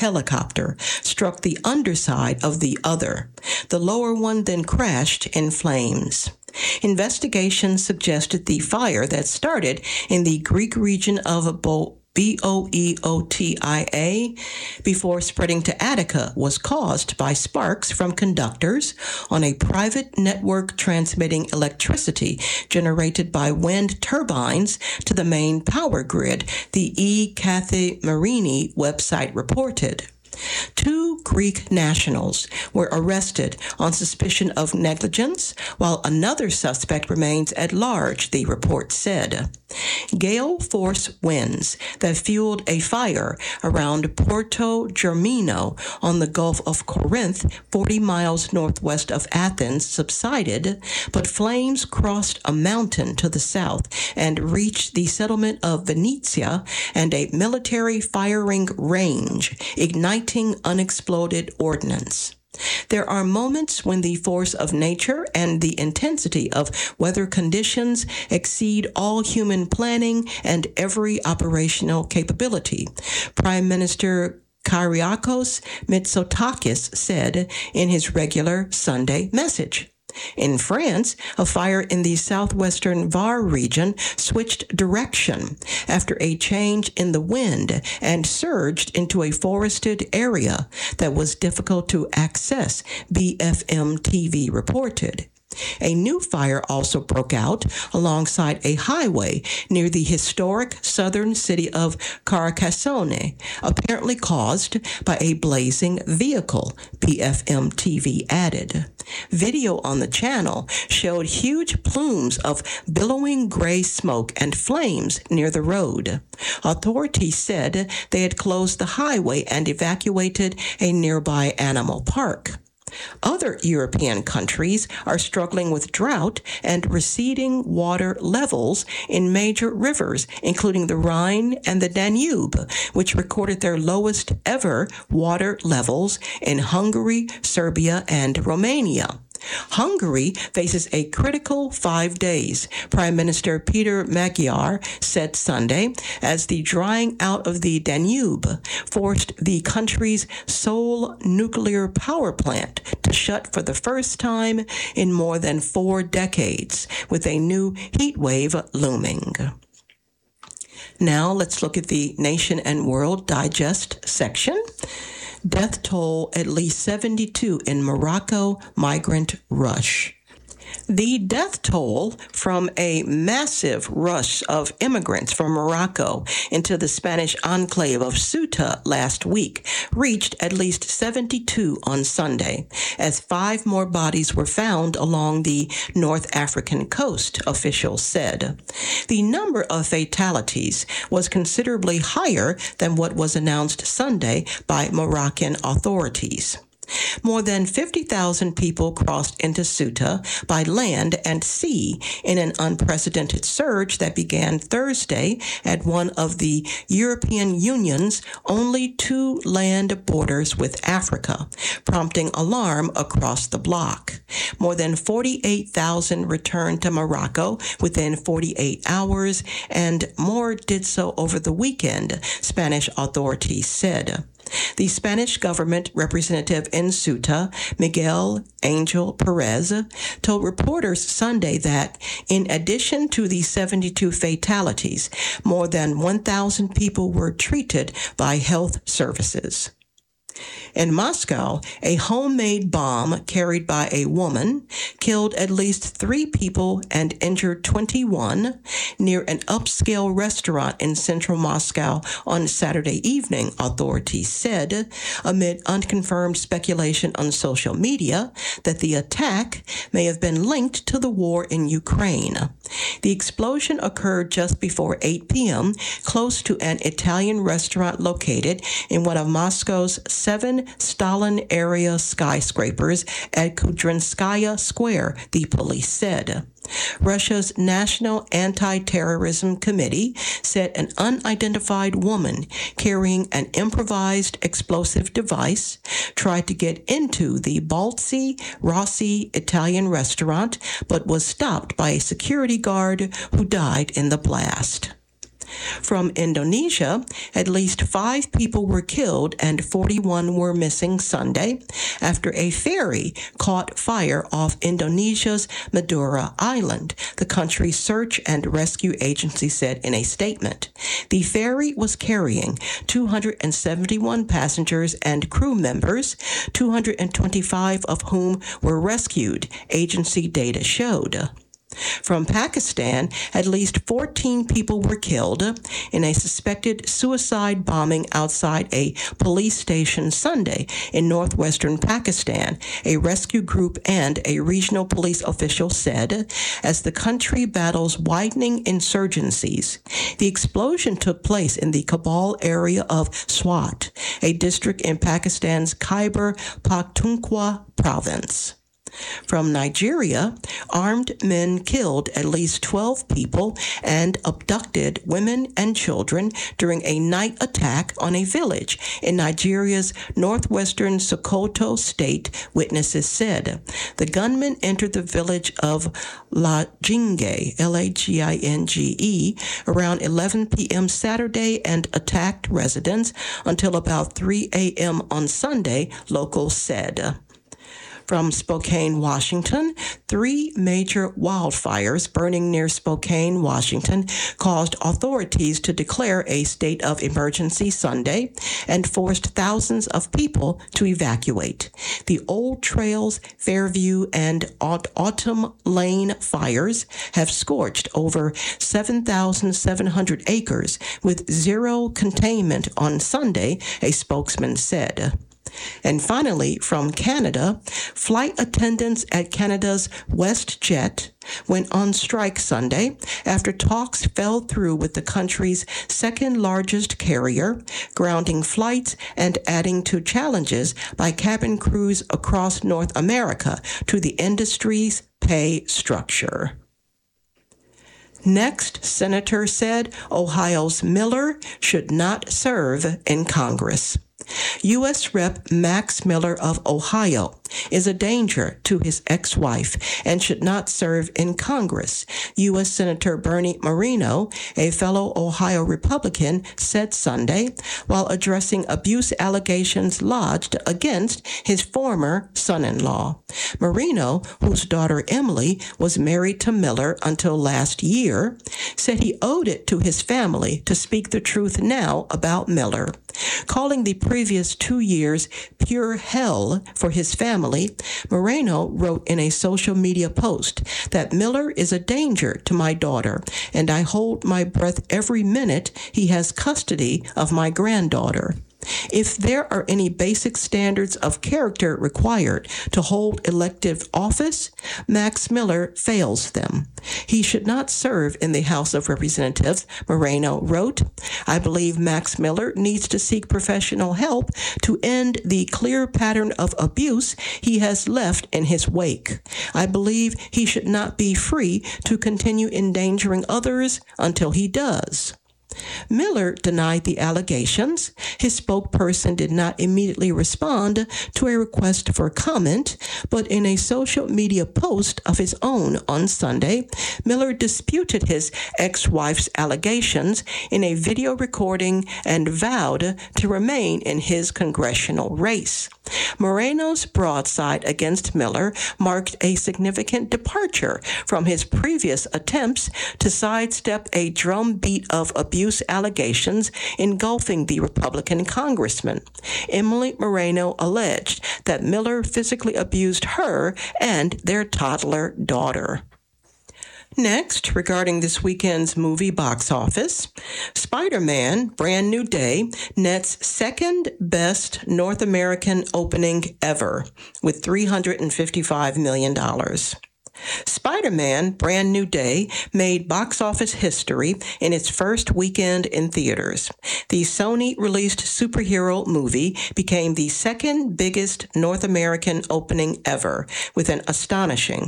helicopter struck the underside of the other. The lower one then crashed in flames. Investigations suggested the fire that started in the Greek region of Boeotia before spreading to Attica was caused by sparks from conductors on a private network transmitting electricity generated by wind turbines to the main power grid, the Kathy Marini website reported. 2 Greek nationals were arrested on suspicion of negligence, while another suspect remains at large, the report said. Gale force winds that fueled a fire around Porto Germino on the Gulf of Corinth, 40 miles northwest of Athens, subsided, but flames crossed a mountain to the south and reached the settlement of Venetia and a military firing range, igniting unexploded ordnance. There are moments when the force of nature and the intensity of weather conditions exceed all human planning and every operational capability, Prime Minister Kyriakos Mitsotakis said in his regular Sunday message. In France, a fire in the southwestern Var region switched direction after a change in the wind and surged into a forested area that was difficult to access, BFM TV reported. A new fire also broke out alongside a highway near the historic southern city of Carcassonne, apparently caused by a blazing vehicle, BFM TV added. Video on the channel showed huge plumes of billowing gray smoke and flames near the road. Authorities said they had closed the highway and evacuated a nearby animal park. Other European countries are struggling with drought and receding water levels in major rivers, including the Rhine and the Danube, which recorded their lowest ever water levels in Hungary, Serbia, and Romania. Hungary faces a critical 5 days, Prime Minister Peter Magyar said Sunday, as the drying out of the Danube forced the country's sole nuclear power plant to shut for the first time in more than 4 decades, with a new heat wave looming. Now let's look at the Nation and World Digest section. Death toll at least 72 in Morocco migrant rush. The death toll from a massive rush of immigrants from Morocco into the Spanish enclave of Ceuta last week reached at least 72 on Sunday, as 5 more bodies were found along the North African coast, officials said. The number of fatalities was considerably higher than what was announced Sunday by Moroccan authorities. More than 50,000 people crossed into Ceuta by land and sea in an unprecedented surge that began Thursday at one of the European Union's only 2 land borders with Africa, prompting alarm across the bloc. More than 48,000 returned to Morocco within 48 hours, and more did so over the weekend, Spanish authorities said. The Spanish government representative in Ceuta, Miguel Angel Perez, told reporters Sunday that, in addition to the 72 fatalities, more than 1,000 people were treated by health services. In Moscow, a homemade bomb carried by a woman killed at least 3 people and injured 21 near an upscale restaurant in central Moscow on Saturday evening, authorities said, amid unconfirmed speculation on social media that the attack may have been linked to the war in Ukraine. The explosion occurred just before 8 p.m., close to an Italian restaurant located in one of Moscow's 7 Stalin-area skyscrapers at Kudrinskaya Square, the police said. Russia's National Anti-Terrorism Committee said an unidentified woman carrying an improvised explosive device tried to get into the Balzi Rossi Italian restaurant, but was stopped by a security guard who died in the blast. From Indonesia, at least 5 people were killed and 41 were missing Sunday after a ferry caught fire off Indonesia's Madura Island, the country's search and rescue agency said in a statement. The ferry was carrying 271 passengers and crew members, 225 of whom were rescued, agency data showed. From Pakistan, at least 14 people were killed in a suspected suicide bombing outside a police station Sunday in northwestern Pakistan, a rescue group and a regional police official said, as the country battles widening insurgencies. The explosion took place in the Kabul area of Swat, a district in Pakistan's Khyber Pakhtunkhwa province. From Nigeria, armed men killed at least 12 people and abducted women and children during a night attack on a village in Nigeria's northwestern Sokoto state, witnesses said. The gunmen entered the village of Laginge, Laginge, around 11 p.m. Saturday and attacked residents until about 3 a.m. on Sunday, locals said. From Spokane, Washington, 3 major wildfires burning near Spokane, Washington, caused authorities to declare a state of emergency Sunday and forced thousands of people to evacuate. The Old Trails, Fairview, and Autumn Lane fires have scorched over 7,700 acres with zero containment on Sunday, a spokesman said. And finally, from Canada, flight attendants at Canada's WestJet went on strike Sunday after talks fell through with the country's second-largest carrier, grounding flights and adding to challenges by cabin crews across North America to the industry's pay structure. Next, Senator said Ohio's Miller should not serve in Congress. U.S. Rep. Max Miller of Ohio is a danger to his ex-wife and should not serve in Congress, U.S. Senator Bernie Moreno, a fellow Ohio Republican, said Sunday while addressing abuse allegations lodged against his former son-in-law. Moreno, whose daughter Emily was married to Miller until last year, said he owed it to his family to speak the truth now about Miller. Calling the previous 2 years pure hell for his family, Moreno wrote in a social media post that Miller is a danger to my daughter, and I hold my breath every minute he has custody of my granddaughter. If there are any basic standards of character required to hold elective office, Max Miller fails them. He should not serve in the House of Representatives, Moreno wrote. I believe Max Miller needs to seek professional help to end the clear pattern of abuse he has left in his wake. I believe he should not be free to continue endangering others until he does. Miller denied the allegations. His spokesperson did not immediately respond to a request for comment, but in a social media post of his own on Sunday, Miller disputed his ex-wife's allegations in a video recording and vowed to remain in his congressional race. Moreno's broadside against Miller marked a significant departure from his previous attempts to sidestep a drumbeat of abuse allegations engulfing the Republican congressman. Emily Moreno alleged that Miller physically abused her and their toddler daughter. Next, regarding this weekend's movie box office, Spider-Man: Brand New Day nets second best North American opening ever with $355 million. Spider-Man: Brand New Day made box office history in its first weekend in theaters. The Sony-released superhero movie became the second biggest North American opening ever, with an astonishing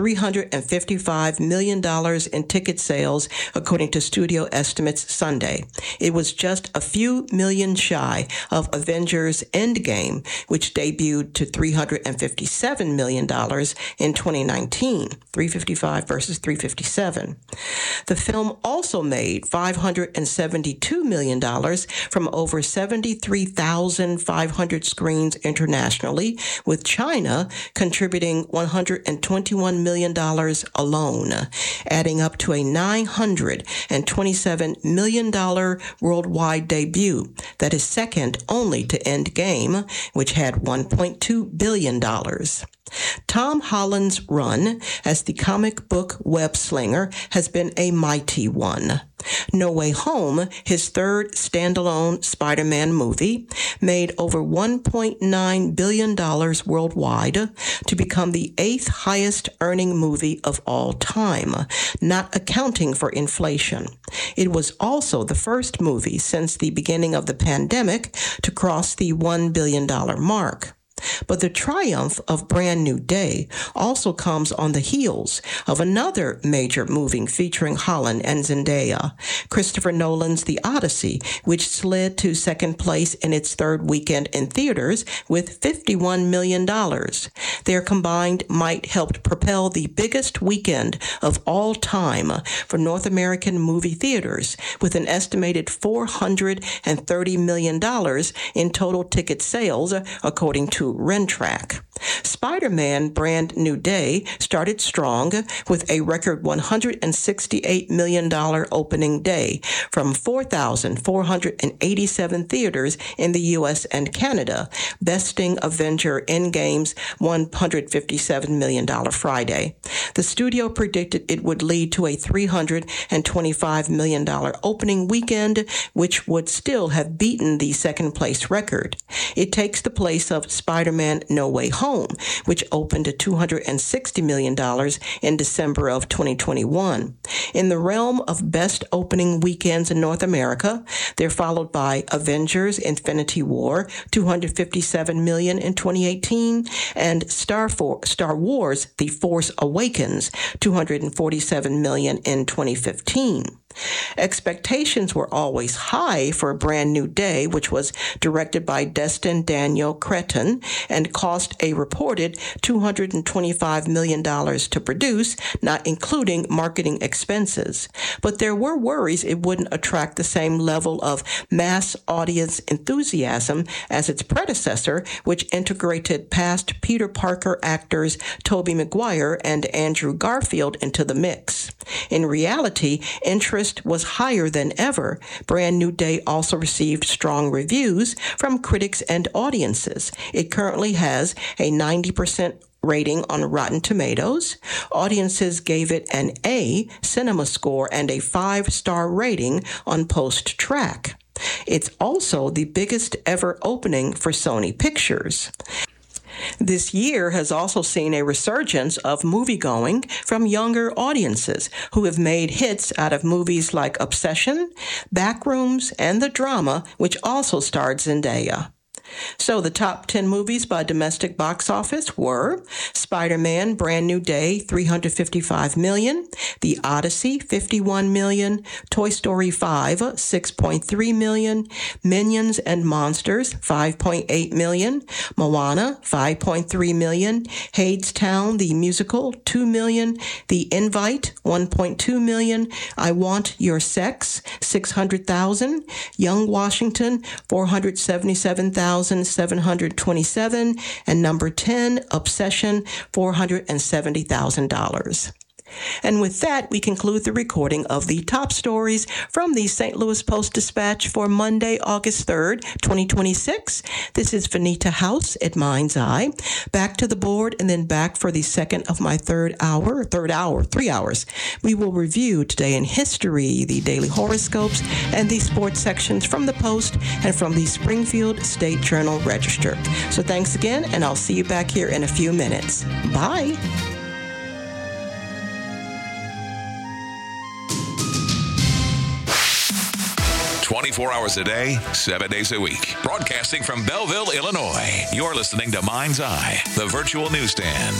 $355 million in ticket sales, according to studio estimates Sunday. It was just a few million shy of Avengers: Endgame, which debuted to $357 million in 2019. 2019, 355 versus 357. The film also made $572 million from over 73,500 screens internationally, with China contributing $121 million alone, adding up to a $927 million worldwide debut that is second only to Endgame, which had $1.2 billion. Tom Holland's run as the comic book web-slinger has been a mighty one. No Way Home, his third standalone Spider-Man movie, made over $1.9 billion worldwide to become the 8th highest earning movie of all time, not accounting for inflation. It was also the first movie since the beginning of the pandemic to cross the $1 billion mark. But the triumph of Brand New Day also comes on the heels of another major movie featuring Holland and Zendaya, Christopher Nolan's The Odyssey, which slid to second place in its third weekend in theaters with $51 million. Their combined might helped propel the biggest weekend of all time for North American movie theaters, with an estimated $430 million in total ticket sales, according to Rentrack. Spider-Man Brand New Day started strong with a record $168 million opening day from 4,487 theaters in the U.S. and Canada, besting Avenger Endgame's $157 million Friday. The studio predicted it would lead to a $325 million opening weekend, which would still have beaten the second-place record. It takes the place of Spider-Man No Way Home, which opened at $260 million in December of 2021. In the realm of best opening weekends in North America, they're followed by Avengers Infinity War, $257 million in 2018, and Star Wars The Force Awakens, $247 million in 2015. Expectations were always high for A Brand New Day, which was directed by Destin Daniel Cretton and cost a reported $225 million to produce, not including marketing expenses. But there were worries it wouldn't attract the same level of mass audience enthusiasm as its predecessor, which integrated past Peter Parker actors Tobey Maguire and Andrew Garfield into the mix. In reality, interest was higher than ever. Brand New Day also received strong reviews from critics and audiences. It currently has a 90% rating on Rotten Tomatoes. Audiences gave it an A cinema score and a 5-star rating on PostTrack. It's also the biggest ever opening for Sony Pictures. This year has also seen a resurgence of moviegoing from younger audiences who have made hits out of movies like Obsession, Backrooms, and The Drama, which also starred Zendaya. So the top 10 movies by domestic box office were Spider-Man Brand New Day, $355 million, The Odyssey, $51 million, Toy Story 5, $6.3 million, Minions and Monsters, $5.8 million, Moana, $5.3 million, Hadestown, the musical, $2 million, The Invite, $1.2 million, I Want Your Sex, $600,000, Young Washington, $477,727, and number 10, Obsession, $470,000. And with that, we conclude the recording of the top stories from the St. Louis Post-Dispatch for Monday, August 3rd, 2026. This is Vanita House at Mind's Eye. Back to the board and then back for the second of my 3 hours. We will review Today in History, the daily horoscopes, and the sports sections from the Post and from the Springfield State Journal Register. So thanks again, and I'll see you back here in a few minutes. Bye. 24 hours a day, 7 days a week. Broadcasting from Belleville, Illinois. You're listening to Mind's Eye, the virtual newsstand.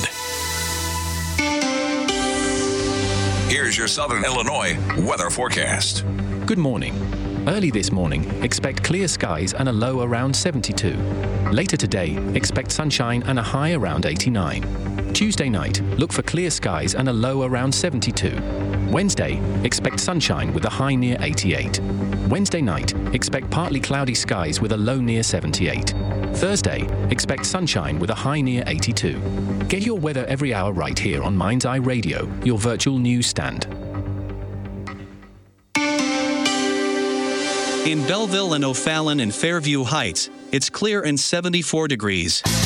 Here's your Southern Illinois weather forecast. Good morning. Early this morning, expect clear skies and a low around 72. Later today, expect sunshine and a high around 89. Tuesday night, look for clear skies and a low around 72. Wednesday, expect sunshine with a high near 88. Wednesday night, expect partly cloudy skies with a low near 78. Thursday, expect sunshine with a high near 82. Get your weather every hour right here on Mind's Eye Radio, your virtual news stand. In Belleville and O'Fallon and Fairview Heights, it's clear and 74 degrees.